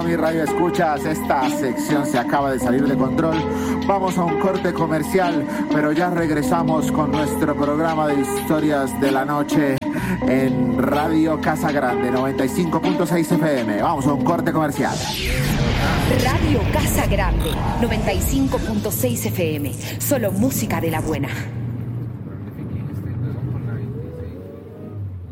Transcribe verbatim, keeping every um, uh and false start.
mis radioescuchas, esta sección se acaba de salir de control. Vamos a un corte comercial, pero ya regresamos con nuestro programa de historias de la noche en Radio Casa Grande noventa y cinco punto seis F M. Vamos a un corte comercial. Radio Casa Grande noventa y cinco punto seis F M. Solo música de la buena.